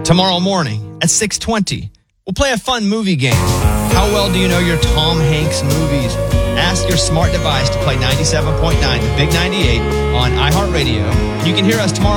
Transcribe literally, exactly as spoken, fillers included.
tomorrow morning at six twenty. We'll play a fun movie game. How well do you know your Tom Hanks movies? Ask your smart device to play ninety-seven point nine, the Big ninety-eight, on iHeartRadio. You can hear us tomorrow